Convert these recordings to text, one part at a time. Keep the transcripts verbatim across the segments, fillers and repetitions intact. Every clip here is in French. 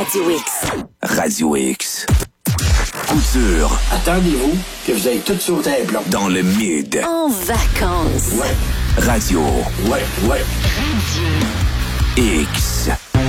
Radio X. Radio X. Coup dur. Attendez-vous que vous ayez tout sauté un plomb. Dans le mid. En vacances. Ouais. Radio. Ouais, ouais. X.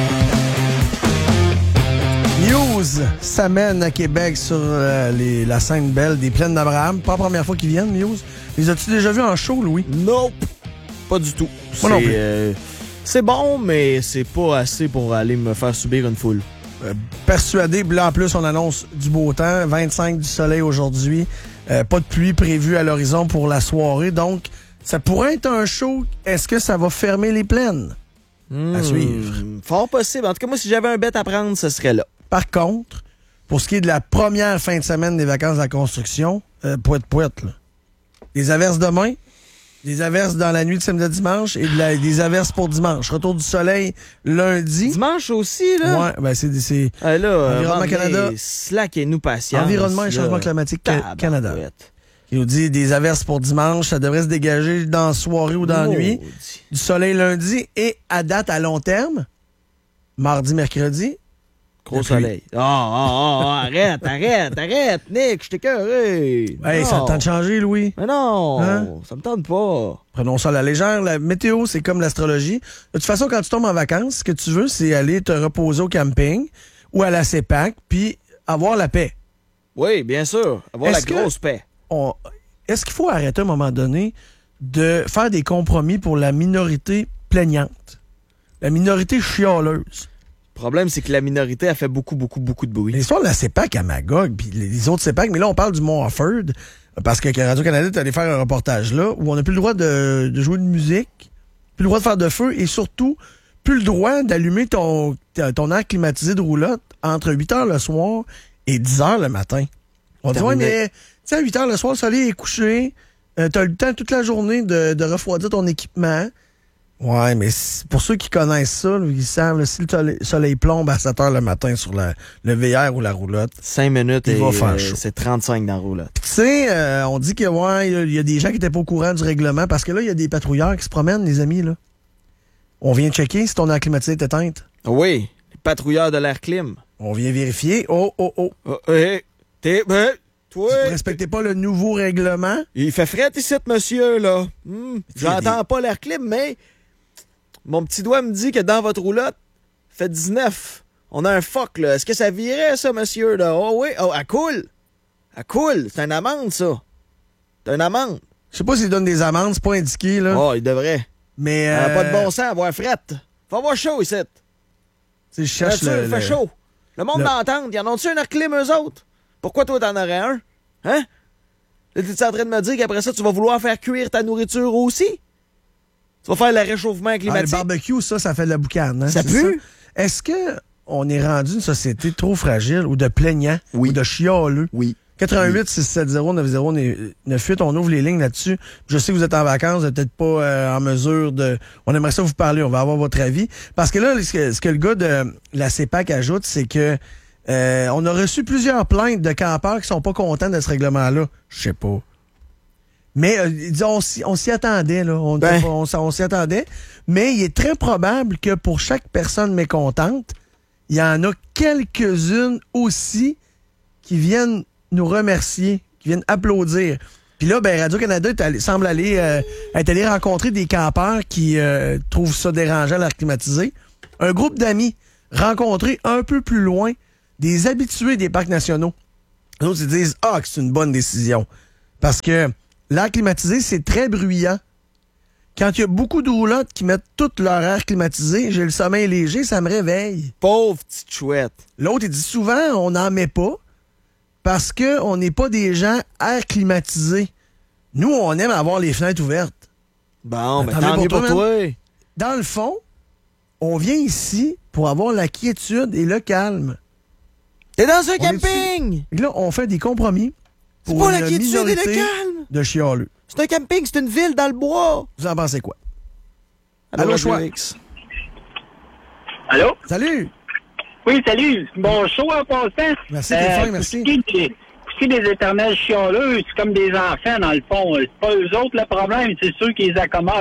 Muse s'amène à Québec sur euh, les, la scène belle des Plaines d'Abraham. Pas la première fois qu'ils viennent, Muse. Les as-tu déjà vus en show, Louis? Nope. Pas du tout. Moi non C'est, plus. euh, c'est bon, mais c'est pas assez pour aller me faire subir une foule. Euh, persuadé, là en plus on annonce du beau temps, vingt-cinq du soleil aujourd'hui, euh, pas de pluie prévue à l'horizon pour la soirée, donc ça pourrait être un show. Est-ce que ça va fermer les plaines? Mmh, À suivre. Fort possible. En tout cas, moi, si j'avais un bet à prendre, ce serait là. Par contre, pour ce qui est de la première fin de semaine des vacances de la construction, euh, poète poète là. Des averses demain, des averses dans la nuit de samedi à dimanche et de la, des averses pour dimanche. Retour du soleil lundi. Dimanche aussi, là? Ouais, ben c'est, c'est Ah, là, Environnement euh, Canada. Slack et nous patience. Environnement et là. changement climatique Ca- Tabarouette. Canada. Il nous dit des averses pour dimanche, ça devrait se dégager dans la soirée ou dans la nuit. Maudit. Du soleil lundi et à date à long terme, mardi, mercredi. Gros Depuis- soleil. Ah, ah, ah, arrête, arrête, arrête, Nick, je t'ai cœuré. Hey, ça te tente de changer, Louis? Mais non, Hein? ça me tente pas. Prenons ça à la légère. La météo, c'est comme l'astrologie. De toute façon, quand tu tombes en vacances, ce que tu veux, c'est aller te reposer au camping ou à la CEPAC, puis avoir la paix. Oui, bien sûr. Avoir la Est-ce que- grosse paix. On- Est-ce qu'il faut arrêter à un moment donné de faire des compromis pour la minorité plaignante? La minorité chialeuse. Le problème, c'est que la minorité a fait beaucoup, beaucoup, beaucoup de bruit. L'histoire de la CEPAC à Magog, puis les autres CEPAC, mais là, on parle du Mont Offord, parce que Radio-Canada est allé faire un reportage là, où on n'a plus le droit de, de jouer de musique, plus le droit de faire de feu, et surtout, plus le droit d'allumer ton, ton air climatisé de roulotte entre huit heures le soir et dix heures le matin. On dit, ouais, Terminé. mais, tu sais, à huit heures le soir, le soleil est couché, euh, t'as le temps toute la journée de, de refroidir ton équipement. Ouais, mais si- pour ceux qui connaissent ça, là, ils savent, là, si le soleil, soleil plombe à sept heures le matin sur la, le V R ou la roulotte, Cinq minutes Il et va faire euh, chaud. c'est trente-cinq dans la roulotte. tu sais, euh, on dit que ouais, il y a- il y a des gens qui étaient pas au courant du règlement parce que là, il y a des patrouilleurs qui se promènent, les amis, là. On vient checker si ton air climatisé est éteinte. Oui, les patrouilleurs de l'air clim. On vient vérifier. Oh, oh, oh. Oh, hé, t'es... hé, toi... Vous respectez pas le nouveau règlement? Il fait frais ici, monsieur, là. Hmm, Il y a J'entends des- pas l'air clim, mais mon petit doigt me dit que dans votre roulotte, fait dix-neuf. On a un fuck, là. Est-ce que ça virait, ça, monsieur, là? Oh oui, oh, elle coule. Elle coule. C'est une amende, ça. C'est une amende. Je sais pas s'ils donnent des amendes, c'est pas indiqué, là. Oh, il devrait. Mais, Elle a euh, pas de bon sens, avoir frette. Faut avoir chaud, ici. tu sais, je cherche Nature, le, il fait le- chaud. Le monde le- l'entend. Y'en ont-tu un air clim, eux autres? Pourquoi toi, t'en aurais un? Hein? Là, t'es en train de me dire qu'après ça, tu vas vouloir faire cuire ta nourriture aussi? Tu vas faire le réchauffement Ah, le climatique? barbecue, ça, ça fait de la boucane. Hein, Ça c'est pue? Est-ce que on est rendu une société trop fragile ou de plaignants Oui. ou de chialeux? Oui. quatre-vingt-huit six sept zéro neuf zéro neuf huit, on ouvre les lignes là-dessus. Je sais que vous êtes en vacances, vous n'êtes peut-être pas euh, en mesure de... On aimerait ça vous parler, on va avoir votre avis. Parce que là, ce que, ce que le gars de la CEPAC ajoute, c'est que euh, on a reçu plusieurs plaintes de campeurs qui sont pas contents de ce règlement-là. Je sais pas. Mais euh, il dit, on s'y on s'y attendait, là. On, Ben. on, on s'y attendait. Mais il est très probable que pour chaque personne mécontente, il y en a quelques-unes aussi qui viennent nous remercier, qui viennent applaudir. Puis là, ben, Radio-Canada est allé- semble aller, euh, être allé rencontrer des campeurs qui euh, trouvent ça dérangeant, l'air climatisé. Un groupe d'amis rencontrés un peu plus loin, des habitués des parcs nationaux. Les autres, ils disent « Ah, que c'est une bonne décision. » Parce que l'air climatisé, c'est très bruyant. Quand il y a beaucoup de roulottes qui mettent tout leur air climatisé, j'ai le sommeil léger, ça me réveille. Pauvre petite chouette. L'autre, il dit souvent, on n'en met pas parce qu'on n'est pas des gens air climatisés. Nous, on aime avoir les fenêtres ouvertes. Bon, ben Tant tant mieux mieux pour pour toi, toi. Dans le fond, on vient ici pour avoir la quiétude et le calme. T'es dans un On est camping! Et là, on fait des compromis C'est pour pas la une quiétude et le minorité calme! de chialeux. C'est un camping, c'est une ville dans le bois! Vous en pensez quoi? Allô, Allô, Radio choix. X. Allô? Salut! Oui, salut. Bon show en passant. Merci, t'es fin, merci. Pour ce qui est des- pour ce qui est des éternels chialeux, c'est comme des enfants, dans le fond. C'est pas eux autres le problème, c'est ceux qui les accommodent.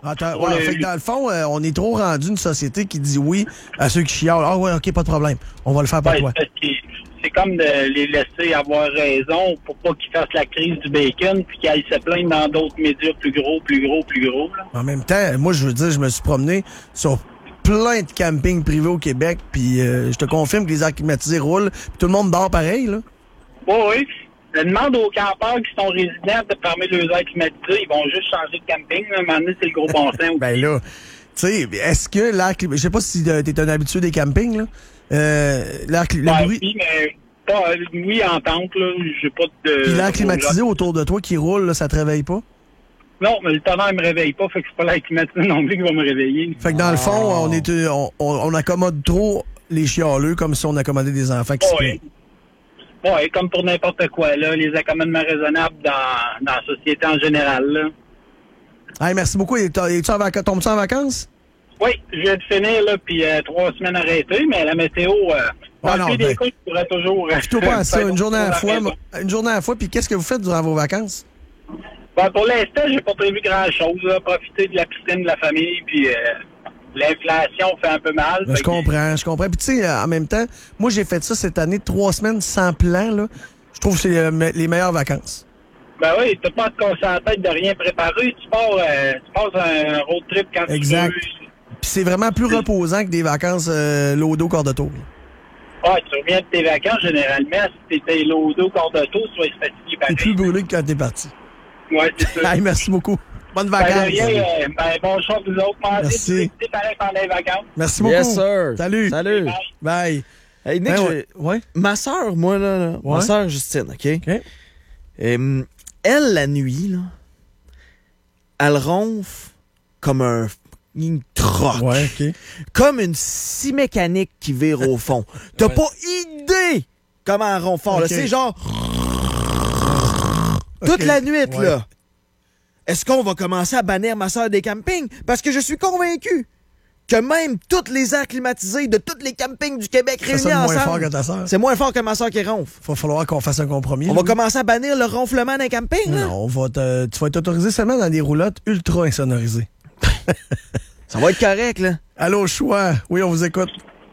Attends, Pour ouais, le- fait que dans le fond, euh, on est trop rendu une société qui dit oui à ceux qui chialent. Ah ouais, OK, pas de problème. On va le faire pour Ouais, toi. parce que c'est comme de les laisser avoir raison pour pas qu'ils fassent la crise du bacon puis qu'ils aillent se plaindre dans d'autres médias plus gros, plus gros, plus gros. Là. En même temps, moi, je veux dire, je me suis promené sur plein de campings privés au Québec, puis euh, je te confirme que les airs climatisés roulent, puis tout le monde dort pareil, là. Oui, oui. Je demande aux campeurs qui sont résidents de fermer leurs airs climatisés. Ils vont juste changer de camping. Là. À un moment donné, c'est le gros bon sens. Ben là, tu sais, est-ce que l'air climatisé... Je sais pas si euh, t'es un habitué des campings, là. Euh, l'air cli- Ben le bruit... oui, mais pas, oui, en tente, là. J'ai pas de... Puis l'air climatisé autour de toi qui roule, là, ça te réveille pas? Non, mais le tonnerre me réveille pas, fait que c'est pas l'air climatisé non plus qui va me réveiller. Fait que dans le fond, on, est, euh, on, on, on accommode trop les chialeux comme si on accommodait des enfants qui se plaignent. Oui. Oui, comme pour n'importe quoi, là. Les accommodements raisonnables dans, dans la société en général, là. Hey, merci beaucoup. Es-tu en vacances? Tombes-tu en vacances? Oui, je viens de finir, là, puis euh, trois semaines arrêtées, mais la météo, euh, Ah dans non, le pire ben, des cas, je pourrais toujours... euh, Plutôt pas à ça, faire une journée à la d'autres fois. choses moi- Une journée à la fois, puis qu'est-ce que vous faites durant vos vacances? Ben, pour l'instant, j'ai pas prévu grand-chose, là. Profiter de la piscine de la famille, puis euh, l'inflation fait un peu mal. Ben, fait je que- comprends, je comprends. Puis tu sais, en même temps, moi j'ai fait ça cette année, trois semaines sans plan, là. Je trouve que c'est euh, me- les meilleures vacances. Ben oui, t'as pas à te casser la tête de rien préparer. Tu pars, euh, tu passes un road trip quand Exact. tu veux. Puis c'est vraiment plus reposant que des vacances euh, lodo corps de tour. Ah, tu reviens de tes vacances, généralement, si t'étais lodo, corps de tour, tu vas être fatigué T'es pareil. plus brûlé que quand t'es parti. Ouais, c'est ça. Hey, merci beaucoup. Bonnes Ben, de vacances. rien, euh, ben, bon choix pour vous autres. Pensez Merci. de vous écouter pareil pendant les vacances. Merci beaucoup. Yes, sir. Salut. Salut. Bye. Bye. Hey, Nick, Ben, je- ouais. ouais. ma soeur, moi, là, là, ma Ouais. soeur Justine, OK? OK. Euh, elle, la nuit, là, elle ronfle comme un fucking troc. Ouais, OK. Comme une scie mécanique qui vire au fond. T'as Ouais. pas idée comment elle ronfle fort, là. OK. C'est genre... Toute OK. la nuit, Ouais. là. Est-ce qu'on va commencer à bannir ma soeur des campings? Parce que je suis convaincu que même toutes les airs climatisés de tous les campings du Québec Ça réunis sonne moins fort ensemble, que ta sœur. c'est moins fort que ma soeur qui ronfle. Il va falloir qu'on fasse un compromis. On là. va commencer à bannir le ronflement d'un camping, là. Non, on va te- tu vas être autorisé seulement dans des roulottes ultra insonorisées. Ça va être correct, là. Allô, choix. Oui, on vous écoute.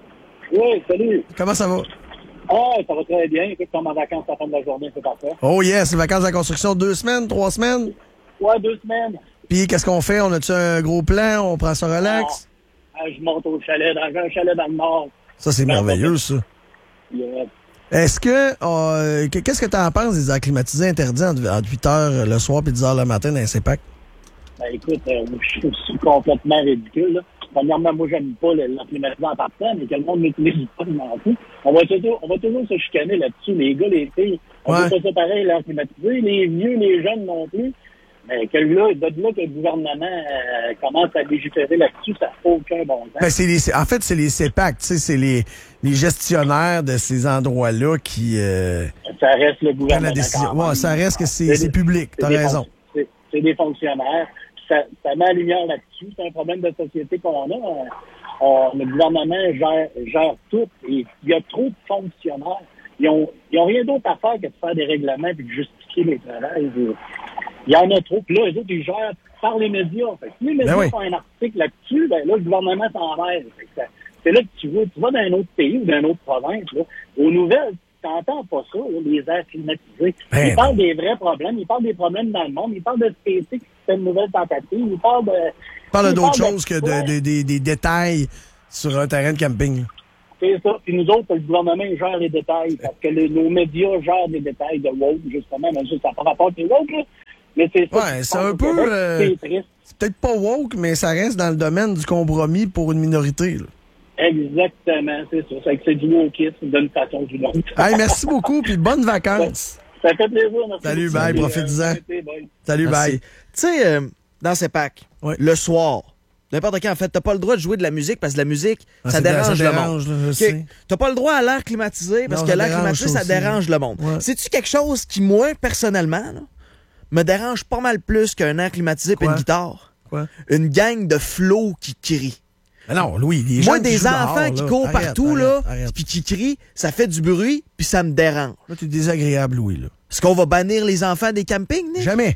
Oui, salut. Comment ça va? Ah, ça va très bien. Écoute, en vacances à la fin de la journée, c'est parfait. Oh yes, les vacances de la construction, deux semaines, trois semaines. Ouais, deux semaines. Puis qu'est-ce qu'on fait? On a-tu un gros plan? On prend ça relax? Ah, je monte au chalet, dans j'ai un chalet dans le nord. Ça, c'est merveilleux, ça. Yeah. Est-ce que... euh, que- qu'est-ce que tu en penses des airs climatisés interdits entre, entre huit heures le soir et dix heures le matin dans les C E P A C? Ben écoute, euh, je trouve ça complètement ridicule. Là. Premièrement, moi, j'aime pas le, le climatiseur en partant, mais que le monde n'utilise pas, je m'en fous. On va toujours, on va toujours se chicaner là-dessus, les gars, les filles. On Ouais. veut pas ça pareil, l'air climatisé. Les vieux, les jeunes non plus. Mais que là, de là que le gouvernement euh, commence à légiférer là-dessus, ça n'a aucun bon sens. Ben, c'est les, c'est- en fait, c'est les C E P A C, tu sais, c'est les, les gestionnaires de ces endroits-là qui euh, Ça reste le prennent gouvernement. la décision. quand même. Ouais, ça reste que c'est C'est c'est des- public, c'est t'as des raison. fonc- C'est c'est des fonctionnaires. Ça, ça met la lumière là-dessus. C'est un problème de société qu'on a. Euh, on- le gouvernement gère, gère tout. Et il y a trop de fonctionnaires. Ils ont, ils ont rien d'autre à faire que de faire des règlements et de justifier les travails. Et il y en a trop. Puis là, eux autres, ils gèrent par les médias. Fait que si les médias Ben oui. font un article là-dessus, ben là, le gouvernement s'en mêle. Fait que ça- C'est là que tu vas, tu vas dans un autre pays ou dans une autre province. Là. Aux nouvelles, tu n'entends pas ça, là, les airs climatisés. Ben Ils parlent des vrais problèmes. Ils parlent des problèmes dans le monde. Ils parlent de SpaceX qui fait une nouvelle tentative. Ils parlent de... On parle ils d'autre parlent chose que Ouais, de, de- des- des détails sur un terrain de camping. là. C'est ça. Puis nous autres, le gouvernement il gère les détails. Parce que le- nos médias gèrent des détails de woke, justement. Même si ça n'a pas rapport avec les woke, là. Mais c'est ça. Ouais, qui se c'est passe un au peu, Québec. euh, C'est triste. C'est peut-être pas woke, mais ça reste dans le domaine du compromis pour une minorité. là. Exactement, c'est ça. C'est que c'est du wokisme d'une façon ou d'une autre. Hey, merci beaucoup, puis bonnes vacances. Ça fait plaisir. Merci. Salut, bye, Puis, euh, profite-en. été, bye. Salut, Merci. bye. Tu sais, euh, dans ces packs, Ouais. le soir, n'importe quand, en fait, t'as pas le droit de jouer de la musique parce que la musique, Ah, ça c'est- dérange ça le dérange, monde. là, je OK. sais. T'as pas le droit à l'air climatisé parce Non, que ça l'air dérange, climatisé, ça ça aussi. dérange le monde. Ouais. C'est-tu quelque chose qui, moi, personnellement, là, me dérange pas mal plus qu'un air climatisé et Quoi? une guitare? Quoi? Une gang de flots qui crient. Mais non, Louis, les Moi, gens qui des jouent enfants dehors, qui là, courent arrête, partout, arrête, là, arrête. puis qui crient, ça fait du bruit, puis ça me dérange. Là, t'es désagréable, Louis, là. Est-ce qu'on va bannir les enfants des campings, Nick? Jamais.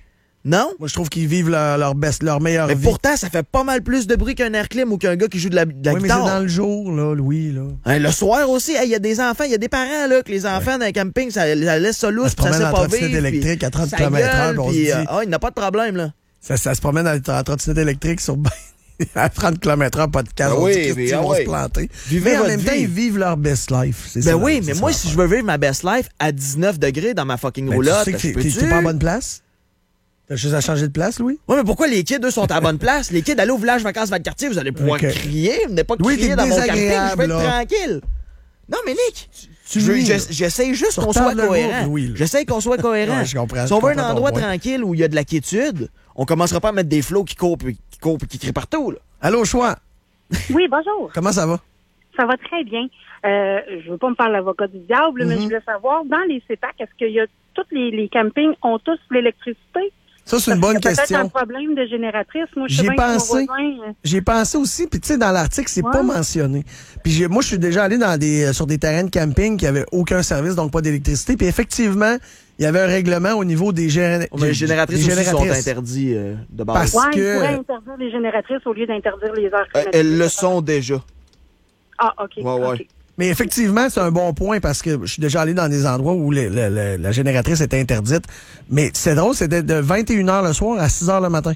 Non? Moi, je trouve qu'ils vivent leur, leur, best, leur meilleure Mais vie. pourtant, ça fait pas mal plus de bruit qu'un air clim ou qu'un gars qui joue de la, de la oui, mais guitare. c'est dans le jour, là, Louis. Là. Hein, le soir aussi, il y a des enfants, il y a des parents là, que les enfants dans un camping, ça, ça laisse ça lousse, Ça se puis ça promène sait en pas trottinette vivre. électrique puis à trente ça kilomètres heure, gueule, puis on se puis, dit- euh, ah, il n'a pas de problème, là. Ça, ça se promène en, en trottinette électrique sur à trente kilomètres heure, pas de casque. Ah on oui, dit, Christy, mais ils ah vont oui. se planter. Vivez mais en votre même temps, vie. ils vivent leur best life. C'est Ben ça, oui, c'est mais ça moi, l'affaire. si je veux vivre ma best life à dix-neuf degrés dans ma fucking Ben, roulotte, tu sais que je t'es- peux-tu? t'es pas à bonne place? T'as juste à changer de place, Louis? Ouais, mais pourquoi les kids, eux, sont à la bonne place? Les kids, allez au village vacances dans le quartier, vous allez pouvoir Ok. crier. Vous n'allez pas Oui, crier t'es dans mon camping, je désagréable, vais être là. tranquille. Non, mais Nick, Tu je- ris, je- là. j'essaie juste Tu qu'on retardes soit le cohérent. groupe, Louis, là. J'essaie qu'on soit cohérent. Ouais, je comprends, Si on je veut un comprends ton endroit point. tranquille où il y a de la quiétude, on commencera pas à mettre des flots qui courent puis qui courent puis qui crient partout, là. Allô, Choix? Oui, bonjour. Comment ça va? Ça va très bien. Euh, je veux pas me faire l'avocat du diable, mais Mhm. je voulais savoir, dans les C E P A C, est-ce qu'il y a tous les, les campings ont tous l'électricité? Ça, c'est une Parce bonne qu'il y a peut-être question. un problème de génératrice. Moi, je J'y sais ai bien que mon pensé. voisin, euh, J'ai pensé aussi, puis tu sais, dans l'article, c'est Ouais. pas mentionné. Puis j'ai- moi, je suis déjà allé dans des, euh, sur des terrains de camping qui avaient aucun service, donc pas d'électricité. Puis effectivement, il y avait un règlement au niveau des, géné- Mais les génératrices des aussi sont génératrices. interdites euh, de base. Parce- ouais, il que- pourrait interdire les génératrices au lieu d'interdire les heures Euh, climatiques. elles le sont déjà. Ah, OK. Ouais, ouais. OK. Mais effectivement, c'est un bon point parce que je suis déjà allé dans des endroits où le- le- le- la génératrice était interdite. Mais c'est drôle, c'était de vingt et une heures le soir à six heures le matin.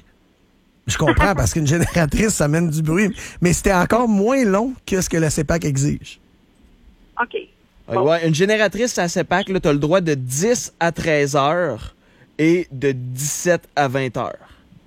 Je comprends parce qu'une génératrice, ça mène du bruit. Mais c'était encore moins long que ce que la C E P A C exige. OK. Ouais, Bon. ouais, une génératrice à C E P A C, tu as le droit de dix à treize heures et de dix-sept à vingt heures.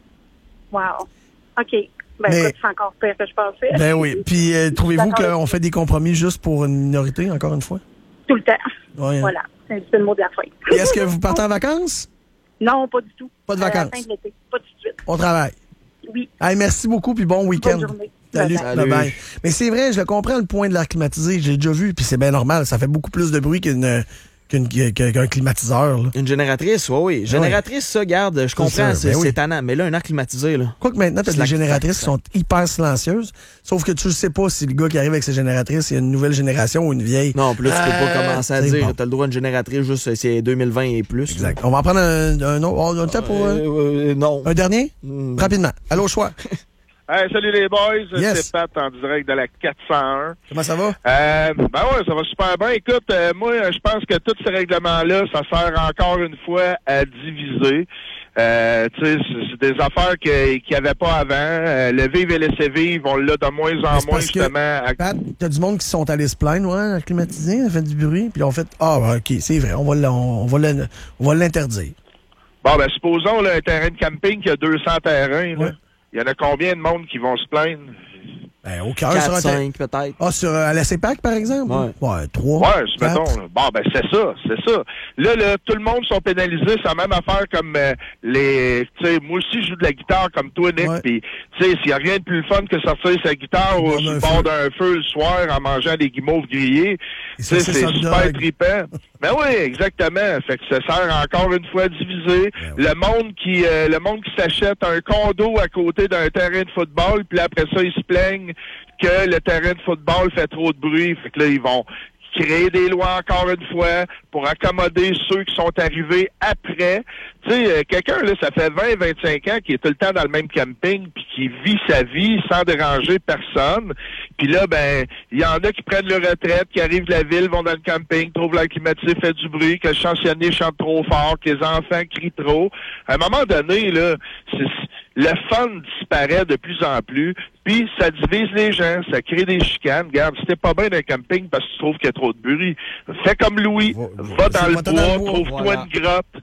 Wow. OK. Ben, Mais- écoute, c'est encore pire que je pensais. Ben oui. Puis euh, trouvez-vous D'accord. qu'on fait des compromis juste pour une minorité, encore une fois? Tout le temps. Ouais, hein. Voilà. C'est c'est le mot de la fin. Et est-ce que vous partez en vacances? Non, pas du tout. Pas de À la vacances. fin de l'été. Pas tout de suite. On travaille. Oui. Hey, merci beaucoup, puis bon week-end. Bonne journée. Salut. Bye-bye. Salut. Bye-bye. Mais c'est vrai, je le comprends, le point de l'air climatisé. J'ai déjà vu, puis c'est bien normal. Ça fait beaucoup plus de bruit qu'une, qu'une- qu'un qu'un climatiseur. Là. Une génératrice, oui, oui. Génératrice, ça, garde, je comprends, sûr, c'est ben oui. c'est tannant. Mais là, un air climatisé, là. Quoique maintenant, t'as C'est des la- génératrices qui sont hyper silencieuses. Sauf que tu ne sais pas si le gars qui arrive avec ses génératrices, il y a une nouvelle génération ou une vieille. Non, puis là, tu peux pas Euh, commencer à c'est dire, bon. t'as le droit à une génératrice juste, c'est deux mille vingt et plus. Exact. On va en prendre un, un autre. On a le temps pour euh, Euh, euh, non. un dernier? Mm. Rapidement. Allô, choix. Hey, salut les boys, Yes. c'est Pat en direct de la quatre cent un. Comment ça va? Euh, ben ouais, ça va super bien. Écoute, euh, moi, je pense que tous ces règlements-là, ça sert encore une fois à diviser. Euh, tu sais, c'est c'est des affaires que- qu'il n'y avait pas avant. Euh, le vivre et laisser vivre, on l'a de moins en Mais c'est moins, parce que- justement. à- Pat, t'as du monde qui sont allés se plaindre, ouais, la climatisé, ça fait du bruit. Puis on fait, ah, ben, OK, c'est vrai, on va, le- on, va le- on va l'interdire. Bon, ben supposons là, un terrain de camping qui a deux cents terrains. là. Ouais. Il y en a combien de monde qui vont se plaindre? Ben, au cœur, sur quatre, un terrain. cinq, peut-être. Ah, sur euh, à la C E P A C, par exemple? Ouais. Ouais, trois. Ouais, c'est quatre. mettons. là. Bon, ben c'est ça, c'est ça. Là, là, tout le monde sont pénalisés. C'est la même affaire comme euh, les... Tu sais, moi aussi, je joue de la guitare comme toi, Nick. Ouais. Puis, tu sais, s'il y a rien de plus fun que sortir sa guitare au Bord sur d'un le bord feu. d'un feu le soir en mangeant des guimauves grillés, Et tu ça, sais, c'est c'est hot super dog. trippant. Ben oui, exactement. Fait que ça sert encore une fois à diviser. Ben oui. Le monde qui euh, le monde qui s'achète un condo à côté d'un terrain de football, puis là, après ça, ils se plaignent que le terrain de football fait trop de bruit. Fait que là, ils vont créer des lois encore une fois pour accommoder ceux qui sont arrivés après. Tu sais, euh, quelqu'un, là, ça fait vingt, vingt-cinq ans qui est tout le temps dans le même camping puis qui vit sa vie sans déranger personne. Puis là, ben, il y en a qui prennent leur retraite, qui arrivent de la ville, vont dans le camping, trouvent l'air climatisé, fait du bruit, que le chansonnier chante trop fort, que les enfants crient trop. À un moment donné, là, c'est, le fun disparaît de plus en plus, puis ça divise les gens, ça crée des chicanes. Regarde, si t'es pas bien dans un camping parce que tu trouves qu'il y a trop de bruit, fais comme Louis, Va- va, va- dans le va dans bois, le bois, trouve-toi voilà. une grotte.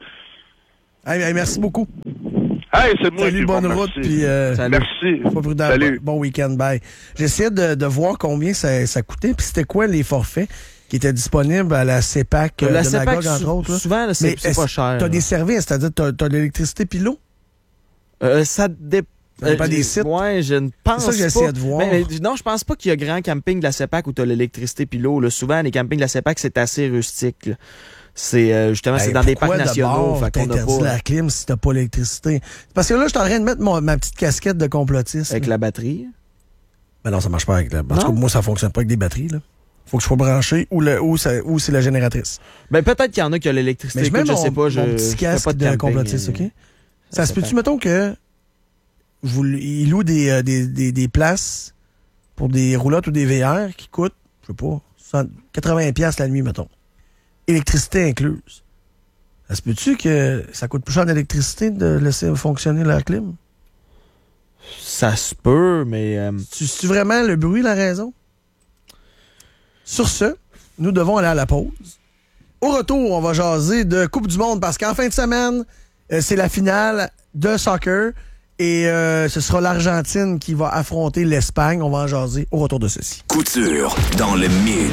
Hey, hey, merci beaucoup. Hey, c'est moi Salut, qui vous bonne remercie. route, puis euh, Salut. Merci. pas prudent. Salut. Bon, bon week-end, bye. J'essayais de, de voir combien ça, ça coûtait, puis c'était quoi les forfaits qui étaient disponibles à la C E P A C euh, La de C E P A Magog, C, entre sou- autres. là. souvent, là, c'est Mais c'est est-ce- pas cher. T'as là. des services, c'est-à-dire t'as, t'as l'électricité puis l'eau? Euh, ça dépend. Ça dépend des sites. Ouais, je ne pense C'est ça que pas. j'essaie de voir. Mais, mais, non, je pense pas qu'il y a grand camping de la C E P A C où tu as l'électricité puis l'eau. là. Souvent, les campings de la C E P A C, c'est assez rustique. là. C'est euh, justement, c'est Hey, dans des parcs pourquoi nationaux. d'abord Fait qu'on a t'interdis pas la clim si t'as pas l'électricité? Parce que là, je suis en train de mettre mon- ma petite casquette de complotiste. avec là. la batterie. Ben non, ça marche pas avec la... En tout cas, Non? moi, ça fonctionne pas avec des batteries, là. Faut que je sois branché ou, le, ou, ça- ou c'est la génératrice. Ben peut-être qu'il y en a qui ont l'électricité. Mais je mets Écoute, je mon, sais pas, je, mon petit je fais casque pas de de camping, complotiste, euh, OK? Ça, ça se peut-tu, mettons que vous, ils louent des, euh, des, des, des places pour des roulottes ou des V R qui coûtent, je sais pas, quatre-vingts dollars la nuit, mettons. Électricité incluse. Ça se peut-tu que ça coûte plus cher d'électricité de laisser fonctionner la clim? Ça se peut, mais... Euh... C'est vraiment le bruit la raison? Sur ce, nous devons aller à la pause. Au retour, on va jaser de Coupe du Monde parce qu'en fin de semaine, euh, c'est la finale de soccer et euh, ce sera l'Argentine qui va affronter l'Espagne. On va en jaser au retour de ceci. Couture dans le mid.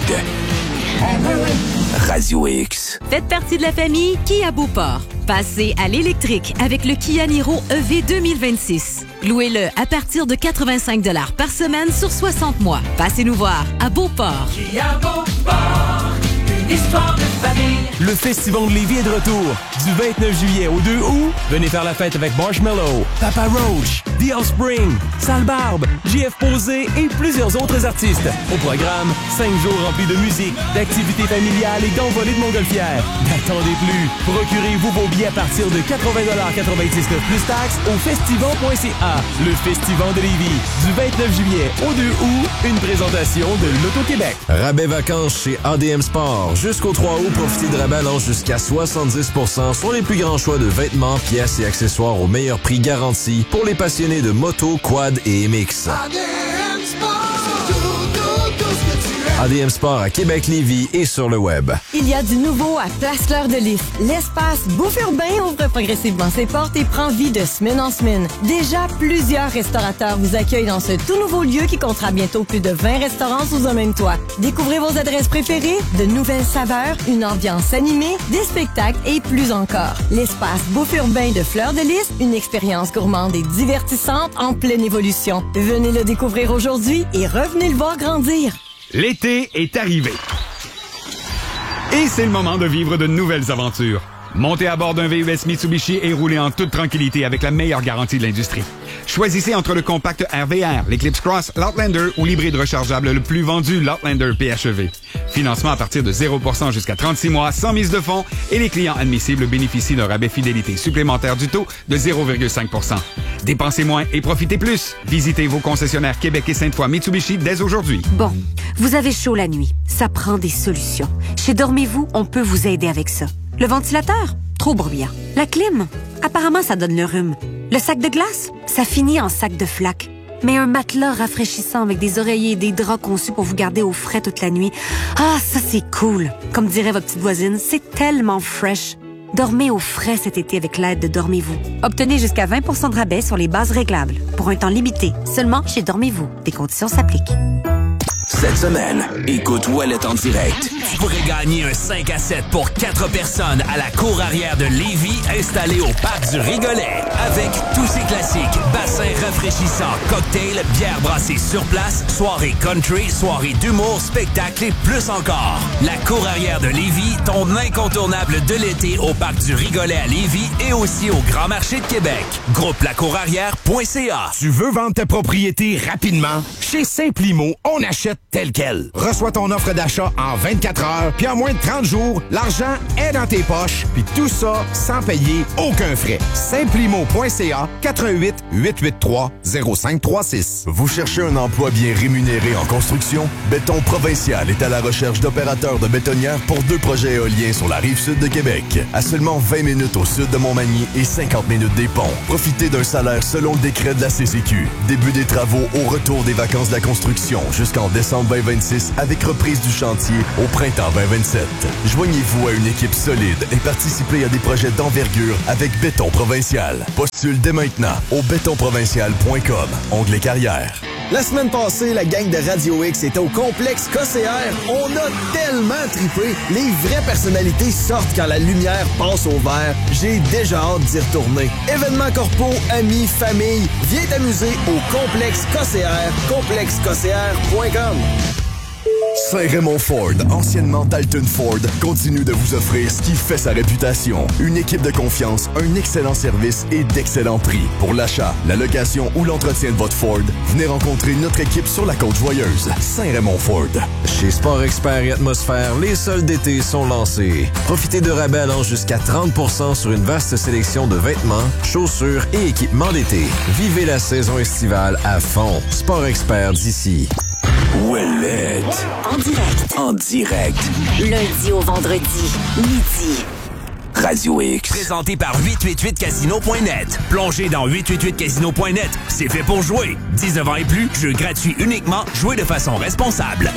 Radio X. Faites partie de la famille Kia Beauport. Passez à l'électrique avec le Kia Niro E V deux mille vingt-six. Louez-le à partir de quatre-vingt-cinq dollars par semaine sur soixante mois. Passez-nous voir à Beauport. Kia Beauport, une histoire de famille. Le Festival de Lévis est de retour. Du vingt-neuf juillet au deux août, venez faire la fête avec Marshmello, Papa Roach, The Offspring, Sale Barbe, J F Posé et plusieurs autres artistes. Au programme, cinq jours remplis de musique, d'activités familiales et d'envolées de montgolfières. N'attendez plus. Procurez-vous vos billets à partir de quatre-vingts dollars quatre-vingt-dix-neuf plus taxes au festival point c a. Le Festival de Lévis. Du vingt-neuf juillet au deux août, une présentation de l'Auto-Québec. Rabais vacances chez A D M Sport. Jusqu'au trois août, profitez de rabais allant jusqu'à soixante-dix pour cent sur les plus grands choix de vêtements, pièces et accessoires au meilleur prix garanti pour les passionnés de moto, quad et M X. A D M Sport à Québec-Lévis et sur le web. Il y a du nouveau à Place Fleur de Lys. L'espace Bouffe Urbain ouvre progressivement ses portes et prend vie de semaine en semaine. Déjà, plusieurs restaurateurs vous accueillent dans ce tout nouveau lieu qui comptera bientôt plus de vingt restaurants sous un même toit. Découvrez vos adresses préférées, de nouvelles saveurs, une ambiance animée, des spectacles et plus encore. L'espace Bouffe Urbain de Fleur de Lys, une expérience gourmande et divertissante en pleine évolution. Venez le découvrir aujourd'hui et revenez le voir grandir. L'été est arrivé. Et c'est le moment de vivre de nouvelles aventures. Montez à bord d'un V U S Mitsubishi et roulez en toute tranquillité avec la meilleure garantie de l'industrie. Choisissez entre le compact R V R, l'Eclipse Cross, l'Outlander ou l'hybride rechargeable le plus vendu, l'Outlander P H E V. Financement à partir de zéro pour cent jusqu'à trente-six mois, sans mise de fonds, et les clients admissibles bénéficient d'un rabais fidélité supplémentaire du taux de zéro virgule cinq pour cent. Dépensez moins et profitez plus. Visitez vos concessionnaires Québec et Sainte-Foy Mitsubishi dès aujourd'hui. Bon, vous avez chaud la nuit. Ça prend des solutions. Chez Dormez-vous, on peut vous aider avec ça. Le ventilateur? Trop bruyant. La clim? Apparemment, ça donne le rhume. Le sac de glace? Ça finit en sac de flaque. Mais un matelas rafraîchissant avec des oreillers et des draps conçus pour vous garder au frais toute la nuit. Ah, ça, c'est cool. Comme dirait votre petite voisine, c'est tellement fresh. Dormez au frais cet été avec l'aide de Dormez-vous. Obtenez jusqu'à vingt pour cent de rabais sur les bases réglables. Pour un temps limité. Seulement chez Dormez-vous. Des conditions s'appliquent. Cette semaine, écoute Ouellet en direct. Tu pourrais gagner un cinq à sept pour quatre personnes à la cour arrière de Lévis installée au parc du Rigolet. Avec tous ses classiques, bassins rafraîchissants, cocktails, bières brassées sur place, soirée country, soirée d'humour, spectacle et plus encore. La cour arrière de Lévis, ton incontournable de l'été au parc du Rigolet à Lévis et aussi au Grand Marché de Québec. Groupe la cour arrière point c a. Tu veux vendre ta propriété rapidement? Chez Simplimo, on achète tel quel. Reçois ton offre d'achat en vingt-quatre heures, puis en moins de trente jours, l'argent est dans tes poches, puis tout ça sans payer aucun frais. Simplimo point c a, quatre un huit, huit huit trois, zéro cinq trois six. Vous cherchez un emploi bien rémunéré en construction? Béton Provincial est à la recherche d'opérateurs de bétonnières pour deux projets éoliens sur la rive sud de Québec. À seulement vingt minutes au sud de Montmagny et cinquante minutes des ponts. Profitez d'un salaire selon le décret de la C C Q. Début des travaux au retour des vacances de la construction jusqu'en décembre vingt vingt-six avec reprise du chantier au printemps vingt vingt-sept. Joignez-vous à une équipe solide et participez à des projets d'envergure avec Béton Provincial. Postule dès maintenant au béton provincial point com, onglet carrière. La semaine passée, la gang de Radio X était au complexe K C R. On a tellement trippé. Les vraies personnalités sortent quand la lumière passe au vert. J'ai déjà hâte d'y retourner. Événements corpo, amis, famille, viens t'amuser au complexe K C R, complexe k c r point com. Saint-Raymond Ford, anciennement Dalton Ford, continue de vous offrir ce qui fait sa réputation. Une équipe de confiance, un excellent service et d'excellents prix. Pour l'achat, la location ou l'entretien de votre Ford, venez rencontrer notre équipe sur la Côte-Joyeuse. Saint-Raymond Ford. Chez Sport Expert et Atmosphère, les soldes d'été sont lancés. Profitez de rabais allant jusqu'à trente pour cent sur une vaste sélection de vêtements, chaussures et équipements d'été. Vivez la saison estivale à fond. Sport Expert d'ici. Ouellette. En direct. En direct. Lundi au vendredi, midi. Radio X. Présenté par huit cent quatre-vingt-huit casino point net. Plongez dans huit cent quatre-vingt-huit casino point net. C'est fait pour jouer. dix-neuf ans et plus, jeu gratuit uniquement. Jouez de façon responsable.